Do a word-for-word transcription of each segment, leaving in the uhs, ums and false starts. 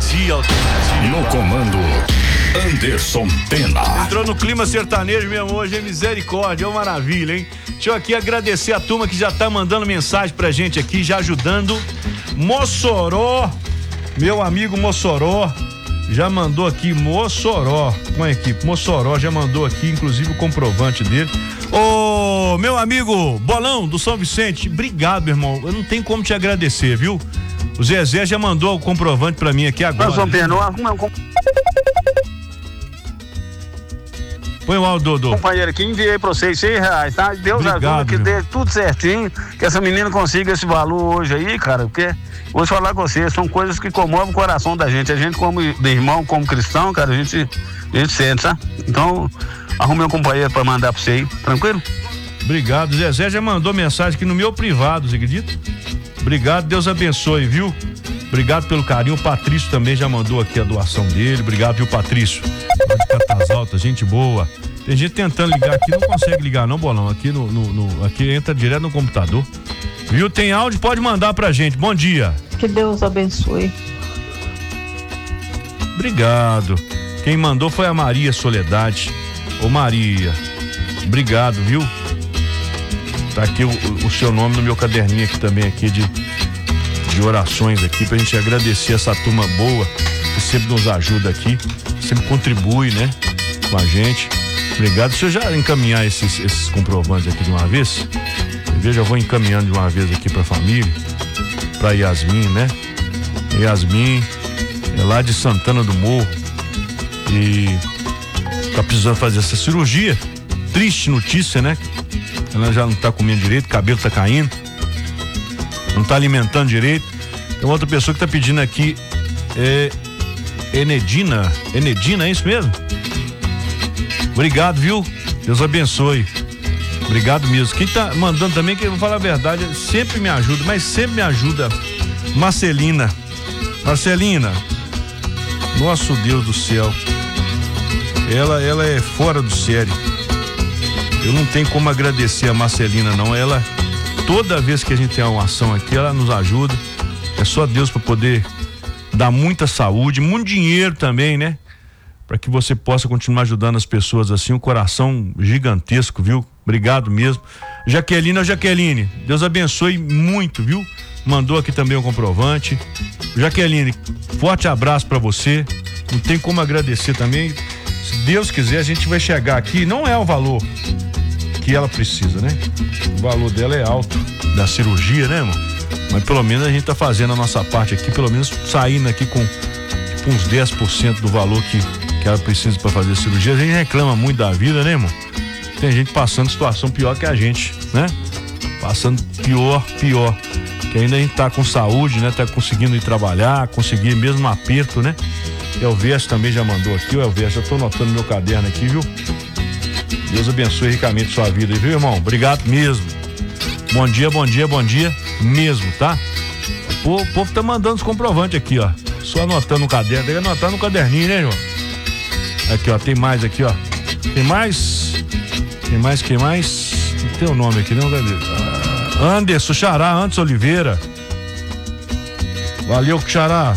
poesia alternativa. No comando, Anderson Pena. Entrou no clima sertanejo mesmo hoje, hein? Misericórdia, é uma maravilha, hein? Deixa eu aqui agradecer a turma que já tá mandando mensagem pra gente aqui, já ajudando. Mossoró, meu amigo Mossoró, já mandou aqui, Mossoró, com a equipe, Mossoró já mandou aqui, inclusive o comprovante dele. Ô, meu amigo Bolão do São Vicente, obrigado, meu irmão, eu não tenho como te agradecer, viu? O Zezé já mandou o comprovante pra mim aqui agora. Anderson Pena, arruma um Põe o áudio, Dodô. companheiro aqui, enviei pra vocês seis reais, tá? Deus Obrigado, ajuda que meu. dê tudo certinho, que essa menina consiga esse valor hoje aí, cara, porque vou te falar com você, são coisas que comovem o coração da gente. A gente, como de irmão, como cristão, cara, a gente, a gente sente, tá? Então, arrumei um companheiro pra mandar pra você aí, tranquilo? Obrigado, Zezé já mandou mensagem aqui no meu privado, você acredita? Obrigado, Deus abençoe, viu? Obrigado pelo carinho, o Patrício também já mandou aqui a doação dele, obrigado, viu, Patrício? De Catas Altas, gente boa. Tem gente tentando ligar aqui, não consegue ligar não, Bolão, aqui no, no, no aqui entra direto no computador. Viu? Tem áudio, pode mandar pra gente, bom dia. Que Deus abençoe. Obrigado. Quem mandou foi a Maria Soledade. Ô Maria, obrigado, viu? Tá aqui o, o seu nome no meu caderninho aqui também, aqui de, de orações aqui, pra gente agradecer essa turma boa que sempre nos ajuda aqui, sempre contribui, né, com a gente. Obrigado. Deixa eu já encaminhar esses, esses comprovantes aqui de uma vez. Eu já vou encaminhando de uma vez aqui pra família, pra Yasmin, né? Yasmin é lá de Santana do Morro e tá precisando fazer essa cirurgia. Triste notícia, né? Ela já não tá comendo direito, cabelo tá caindo, não tá alimentando direito. Tem outra pessoa que tá pedindo aqui, é Enedina, Enedina, é isso mesmo? Obrigado, viu? Deus abençoe. Obrigado mesmo. Quem tá mandando também, que eu vou falar a verdade, sempre me ajuda, mas sempre me ajuda. Marcelina. Marcelina, nosso Deus do céu. Ela, ela é fora do sério. Eu não tenho como agradecer a Marcelina, não. Ela, toda vez que a gente tem uma ação aqui, ela nos ajuda. É só Deus para poder dar muita saúde, muito dinheiro também, né? Para que você possa continuar ajudando as pessoas assim, um coração gigantesco, viu? Obrigado mesmo. Jaqueline, ó Jaqueline, Deus abençoe muito, viu? Mandou aqui também um comprovante. Jaqueline, forte abraço para você. Não tem como agradecer também. Se Deus quiser, a gente vai chegar aqui. Não é o valor que ela precisa, né? O valor dela é alto, da cirurgia, né, irmão? Mas pelo menos a gente tá fazendo a nossa parte aqui, pelo menos saindo aqui com tipo, uns dez por cento do valor que, que ela precisa para fazer a cirurgia. A gente reclama muito da vida, né, irmão? Tem gente passando situação pior que a gente, né? Passando pior, pior. Que ainda a gente tá com saúde, né? Tá conseguindo ir trabalhar, conseguir mesmo um aperto, né? Elvésio também já mandou aqui, o Elvésio, já tô anotando no meu caderno aqui, viu? Deus abençoe ricamente sua vida, viu, irmão? Obrigado mesmo. Bom dia, bom dia, bom dia mesmo, tá? O povo tá mandando os comprovantes aqui, ó. Só anotando no caderno, tem que anotar no caderninho, né, irmão? Aqui, ó, tem mais aqui, ó. Tem mais? Tem mais, quem mais? Não tem o nome aqui, não, cadê? Ah, Anderson, Xará, Anderson Oliveira. Valeu, Xará.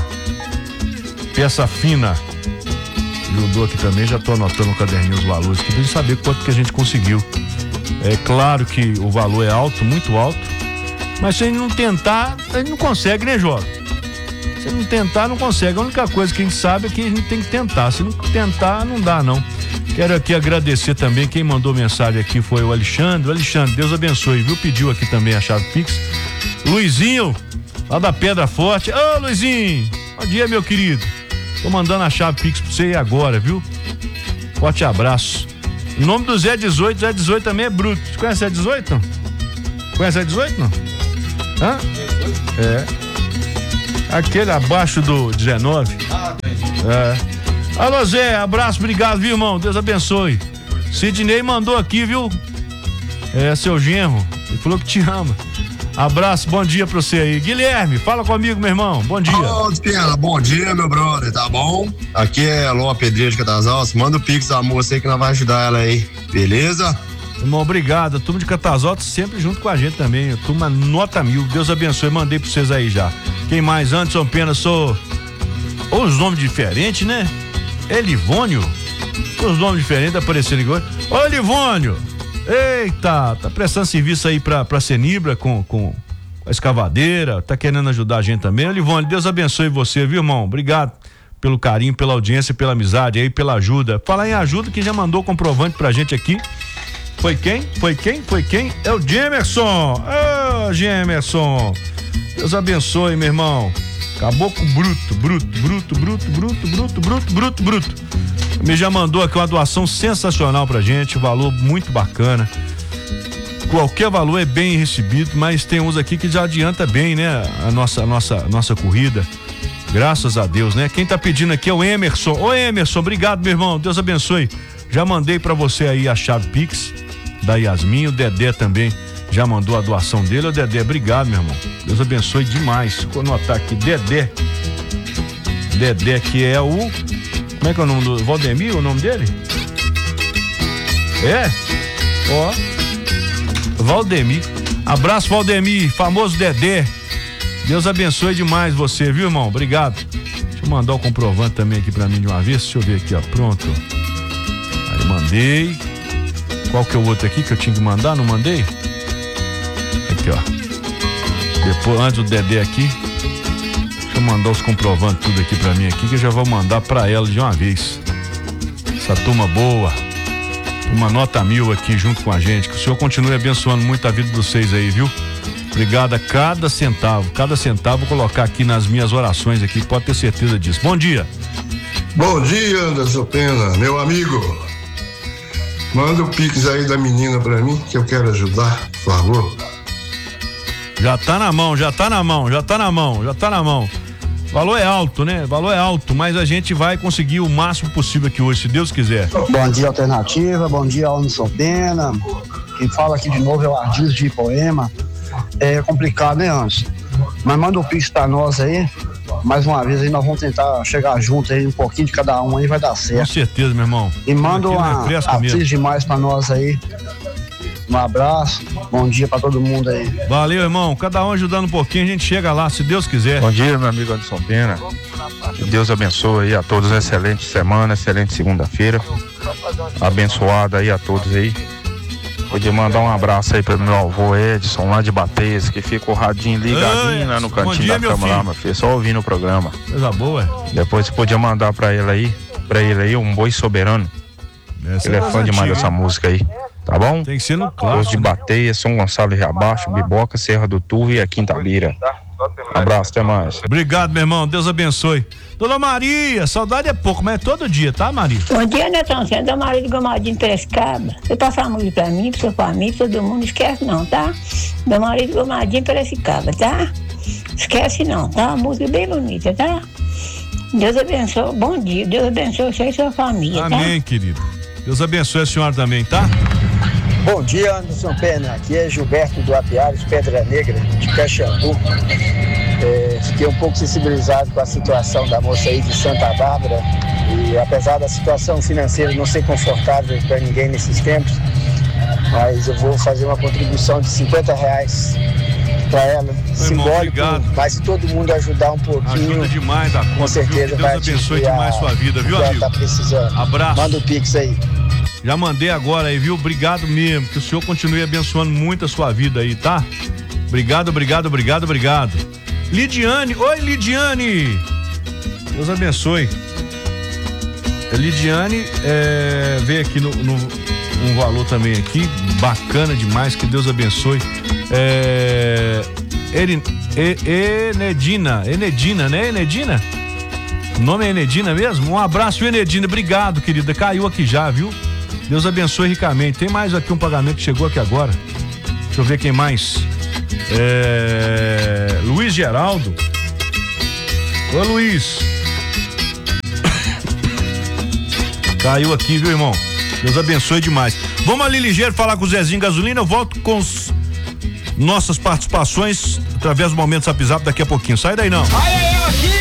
Peça fina. Judô aqui também, já tô anotando no caderninho os valores aqui, pra gente saber quanto que a gente conseguiu. É claro que o valor é alto, muito alto, mas se a gente não tentar, a gente não consegue, né, Jota? Se não tentar, não consegue. A única coisa que a gente sabe é que a gente tem que tentar. Se não tentar, não dá, não. Quero aqui agradecer também, quem mandou mensagem aqui foi o Alexandre. O Alexandre, Deus abençoe, viu? Pediu aqui também a chave Pix. Luizinho, lá da Pedra Forte. Ô, Luizinho, bom dia, meu querido. Tô mandando a chave Pix pra você agora, viu? Forte abraço. Em nome do Zé dezoito, Zé dezoito também é bruto. Você conhece Zé dezoito, não? Conhece Zé dezoito, não? Hã? É. Aquele abaixo do dezenove. Ah, entendi. É. Alô, Zé, abraço, obrigado, viu, irmão? Deus abençoe. Sidney mandou aqui, viu? É, seu genro. Ele falou que te ama. Abraço, bom dia pra você aí. Guilherme, fala comigo, meu irmão. Bom dia. Ô, Pena, bom dia, meu brother, tá bom? Aqui é Loma Pedreira de Catas. Manda o Pix da moça aí que nós vai ajudar ela aí, beleza? Irmão, obrigado. A turma de Catas sempre junto com a gente também. A turma nota mil. Deus abençoe. Mandei pra vocês aí já. Quem mais? Anderson Pena, sou Os nomes diferentes, né? Elivônio. Os nomes diferentes aparecendo igual. Ô, Elivônio! Eita, tá prestando serviço aí pra, pra Senibra com, com a escavadeira, tá querendo ajudar a gente também. Elivônio, Deus abençoe você, viu, irmão? Obrigado pelo carinho, pela audiência, pela amizade aí, pela ajuda. Falar em ajuda, quem já mandou comprovante pra gente aqui foi quem? Foi quem? Foi quem? É o Gemerson. Ô, oh, Gemerson. Deus abençoe, meu irmão. Caboclo bruto, bruto, bruto, bruto, bruto, bruto, bruto, bruto, bruto. Me já mandou aqui uma doação sensacional pra gente, valor muito bacana. Qualquer valor é bem recebido, mas tem uns aqui que já adianta bem, né? A nossa, a nossa, a nossa corrida. Graças a Deus, né? Quem tá pedindo aqui é o Emerson. Ô, Emerson, obrigado, meu irmão. Deus abençoe. Já mandei pra você aí a chave Pix da Yasmin, o Dedé também já mandou a doação dele. Ô, Dedé, obrigado, meu irmão. Deus abençoe demais. Vou anotar aqui, Dedé. Dedé, que é o... Como é que é o nome do... Valdemir, o nome dele? É? Ó. Valdemir. Abraço, Valdemir, famoso Dedé. Deus abençoe demais você, viu, irmão? Obrigado. Deixa eu mandar o comprovante também aqui pra mim de uma vez. Deixa eu ver aqui, ó. Pronto. Aí, mandei. Qual que é o outro aqui que eu tinha que mandar? Não mandei? Aqui, ó. Depois, antes do Dedé aqui. Deixa eu mandar os comprovantes tudo aqui pra mim aqui, que eu já vou mandar pra ela de uma vez. Essa turma boa. Uma nota mil aqui junto com a gente. Que o Senhor continue abençoando muito a vida de vocês aí, viu? Obrigado a cada centavo. Cada centavo vou colocar aqui nas minhas orações aqui, pode ter certeza disso. Bom dia. Bom dia, Anderson Pena, meu amigo. Manda o Pix aí da menina pra mim, que eu quero ajudar, por favor. Já tá na mão, já tá na mão, já tá na mão, já tá na mão. O valor é alto, né? O valor é alto, mas a gente vai conseguir o máximo possível aqui hoje, se Deus quiser. Bom dia, Alternativa, bom dia, Anderson Pena. Quem fala aqui de novo é o Ardis de Ipoema. É complicado, né, Anderson? Mas manda o Pix pra nós aí. Mais uma vez aí nós vamos tentar chegar junto aí, um pouquinho de cada um aí, vai dar certo. Com certeza, meu irmão. E manda uma atriz demais pra nós aí. Um abraço, bom dia pra todo mundo aí. Valeu, irmão. Cada um ajudando um pouquinho, a gente chega lá, se Deus quiser. Bom dia, meu amigo Anderson Pena. Que Deus abençoe aí a todos. Excelente semana, excelente segunda-feira. Abençoada aí a todos aí. Podia mandar um abraço aí pro meu avô Edson, lá de Bateias, que fica o radinho ligadinho lá no cantinho dia, da cama lá, meu filho, só ouvindo o programa. Coisa boa. Depois você podia mandar pra ele aí, pra ele aí, um boi soberano. Essa ele é fã demais dessa música aí, tá bom? Tem que ser no clássico. Os de Bateias, São Gonçalo e Riabaixo, Biboca, Serra do Turvo e a Quinta Lira. Abraço, até mais. Obrigado, meu irmão, Deus abençoe. Dona Maria, saudade é pouco, mas é todo dia, tá, Maria? Bom dia, Netão, você é Dona Maria de Gomadinho Piracicaba. Você passar a música pra mim, pra sua família, pra todo mundo, não esquece não, tá? Dona Maria de Gomadinho Piracicaba, tá? Esquece não, tá? Uma música bem bonita, tá? Deus abençoe, bom dia, Deus abençoe você e sua família, tá? Amém, querido. Deus abençoe a senhora também, tá? Bom dia, Anderson Pena. Aqui é Gilberto do Apiares, Pedra Negra, de Caxambu. É, fiquei um pouco sensibilizado com a situação da moça aí de Santa Bárbara. E apesar da situação financeira não ser confortável para ninguém nesses tempos, mas eu vou fazer uma contribuição de cinquenta reais para ela, Oi, simbólico, irmão, mas se todo mundo ajudar um pouquinho, ajuda demais da conta, com certeza viu? vai Deus abençoe demais a, sua vida, viu, amigo? Tá precisando. Abraço. Manda o Pix aí. Já mandei agora aí, viu? Obrigado mesmo, que o Senhor continue abençoando muito a sua vida aí, tá? Obrigado, obrigado, obrigado, obrigado. Lidiane, oi Lidiane. Deus abençoe. A Lidiane é, veio aqui no, no um valor também aqui, bacana demais, que Deus abençoe. É, Erin, e, Enedina, Enedina, né, Enedina? O nome é Enedina mesmo? Um abraço, Enedina, obrigado, querida, caiu aqui já, viu? Deus abençoe ricamente. Tem mais aqui um pagamento que chegou aqui agora. Deixa eu ver quem mais. É, Luiz Geraldo. Ô Luiz. Caiu aqui, viu, irmão? Deus abençoe demais. Vamos ali ligeiro falar com o Zezinho Gasolina. Eu volto com os nossas participações através do Momento Zap Zap daqui a pouquinho. Sai daí não. Olha eu aqui,